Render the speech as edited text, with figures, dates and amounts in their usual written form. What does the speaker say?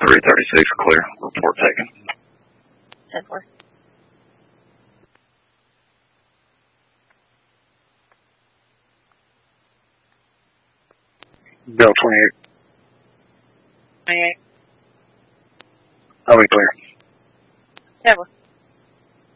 336, clear. Report taken. 10-4. Bell 28. 28. Highway clear. 10-4.